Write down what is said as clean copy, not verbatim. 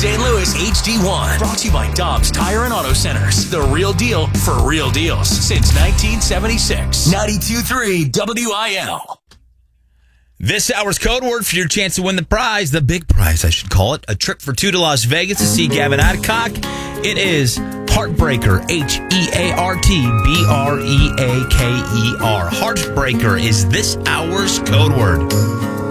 St. Louis HD1. Brought to you by Dobbs Tire and Auto Centers. The real deal for real deals since 1976. 92.3 WIL. This hour's code word for your chance to win the prize, the big prize, I should call it. A trip for two to Las Vegas to see Gavin Adcock. It is Heartbreaker, Heartbreaker. Heartbreaker is this hour's code word.